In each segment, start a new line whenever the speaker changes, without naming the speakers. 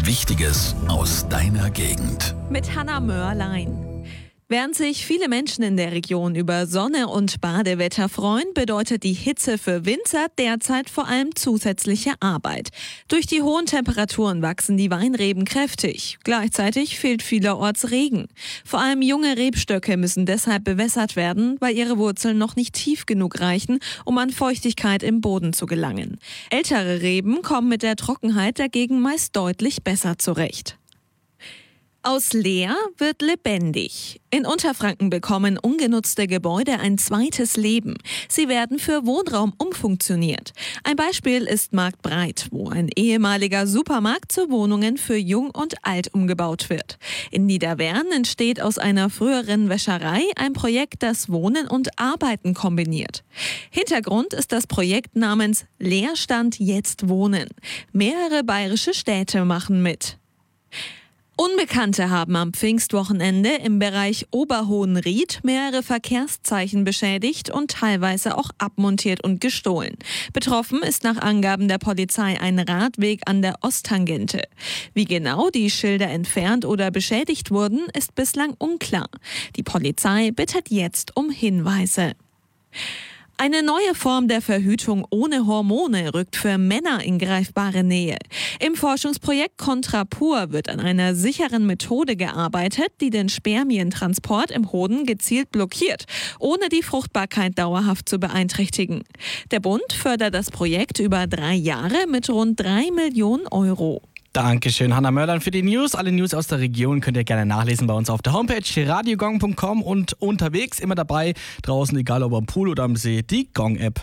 Wichtiges aus deiner Gegend.
Mit Hannah Mörlein. Während sich viele Menschen in der Region über Sonne und Badewetter freuen, bedeutet die Hitze für Winzer derzeit vor allem zusätzliche Arbeit. Durch die hohen Temperaturen wachsen die Weinreben kräftig. Gleichzeitig fehlt vielerorts Regen. Vor allem junge Rebstöcke müssen deshalb bewässert werden, weil ihre Wurzeln noch nicht tief genug reichen, um an Feuchtigkeit im Boden zu gelangen. Ältere Reben kommen mit der Trockenheit dagegen meist deutlich besser zurecht. Aus leer wird lebendig. In Unterfranken bekommen ungenutzte Gebäude ein zweites Leben. Sie werden für Wohnraum umfunktioniert. Ein Beispiel ist Marktbreit, wo ein ehemaliger Supermarkt zu Wohnungen für Jung und Alt umgebaut wird. In Niederwern entsteht aus einer früheren Wäscherei ein Projekt, das Wohnen und Arbeiten kombiniert. Hintergrund ist das Projekt namens Leerstand jetzt wohnen. Mehrere bayerische Städte machen mit. Unbekannte haben am Pfingstwochenende im Bereich Oberhohenried mehrere Verkehrszeichen beschädigt und teilweise auch abmontiert und gestohlen. Betroffen ist nach Angaben der Polizei ein Radweg an der Osttangente. Wie genau die Schilder entfernt oder beschädigt wurden, ist bislang unklar. Die Polizei bittet jetzt um Hinweise. Eine neue Form der Verhütung ohne Hormone rückt für Männer in greifbare Nähe. Im Forschungsprojekt Contrapur wird an einer sicheren Methode gearbeitet, die den Spermientransport im Hoden gezielt blockiert, ohne die Fruchtbarkeit dauerhaft zu beeinträchtigen. Der Bund fördert das Projekt über 3 Jahre mit rund 3 Millionen Euro.
Dankeschön, Hannah Mörlein, für die News. Alle News aus der Region könnt ihr gerne nachlesen bei uns auf der Homepage radiogong.com und unterwegs immer dabei, draußen, egal ob am Pool oder am See, die Gong-App.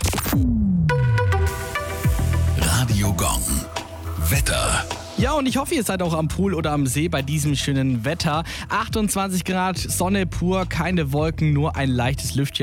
Radio Gong. Wetter.
Ja, und ich hoffe, ihr seid auch am Pool oder am See bei diesem schönen Wetter. 28 Grad, Sonne pur, keine Wolken, nur ein leichtes Lüftchen.